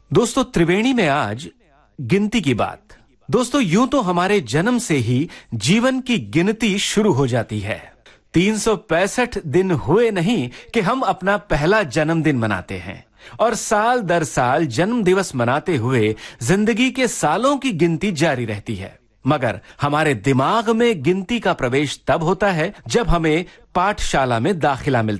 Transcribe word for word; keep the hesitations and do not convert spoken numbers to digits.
दोस्तों, त्रिवेणी में आज गिनती की बात। दोस्तों, यूं तो हमारे जन्म से ही जीवन की गिनती शुरू हो जाती है। तीन सौ पैंसठ दिन हुए नहीं कि हम अपना पहला जन्मदिन मनाते हैं और साल दर साल जन्म दिवस मनाते हुए जिंदगी के सालों की गिनती जारी रहती है। मगर हमारे दिमाग में गिनती का प्रवेश तब होता है जब हमें पाठशाला में दाखिला मिलता है।